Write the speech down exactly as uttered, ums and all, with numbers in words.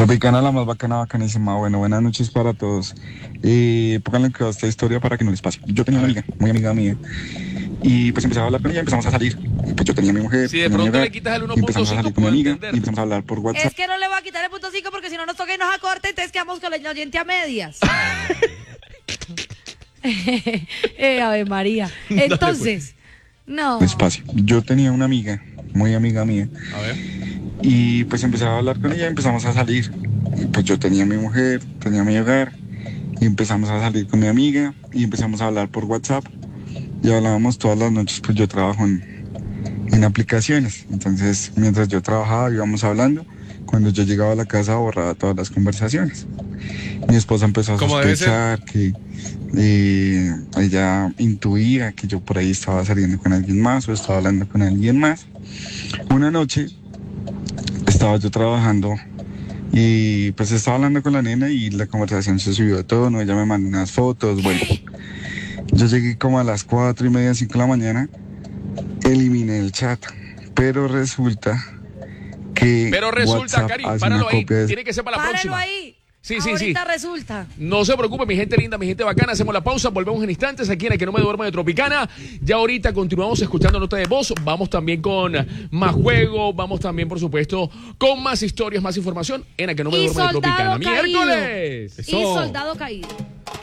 Tropicana, la más bacana, bacanísima. Bueno, buenas noches para todos. Eh, pónganle cuidado a esta historia para que no les pase. Yo tenía una amiga, muy amiga mía, y pues empezaba a hablar con ella, empezamos a salir. Pues yo tenía a mi mujer, Si de tenía a mi pronto hogar, le quitas el y uno empezamos punto a cinco, salir con mi puedo amiga, entender. y empezamos a hablar por WhatsApp. Es que no le voy a quitar el punto cinco porque si no nos toca y nos acorta, entonces quedamos con el oyente a medias. eh, Ave María. Entonces, no. Despacio. Yo tenía una amiga, muy amiga mía, A ver. y pues empezaba a hablar con ella, empezamos a salir. Y pues yo tenía a mi mujer, tenía a mi hogar, y empezamos a salir con mi amiga, y empezamos a hablar por WhatsApp. Y hablábamos todas las noches, pues yo trabajo en, en aplicaciones. Entonces, mientras yo trabajaba, íbamos hablando. Cuando yo llegaba a la casa, borraba todas las conversaciones. Mi esposa empezó a ¿Cómo debe sospechar que eh, ella intuía que yo por ahí estaba saliendo con alguien más o estaba hablando con alguien más. Una noche estaba yo trabajando y pues estaba hablando con la nena y la conversación se subió de tono. Ella me mandó unas fotos, bueno. Yo llegué como a las cuatro y media, cinco de la mañana, eliminé el chat, pero resulta que Pero resulta, WhatsApp Cari, hace páralo una ahí. copia de- Tiene que ser para la Páralo próxima. ahí. Sí, sí, sí. Ahorita resulta. No se preocupe, mi gente linda, mi gente bacana. Hacemos la pausa, volvemos en instantes aquí en el Que No Me Duermo de Tropicana. Ya ahorita continuamos escuchando nota de voz. Vamos también con más juego. Vamos también, por supuesto, con más historias, más información en el Que No Me Y Duermo de soldado Tropicana. caído. ¡Miércoles! Y soldado caído.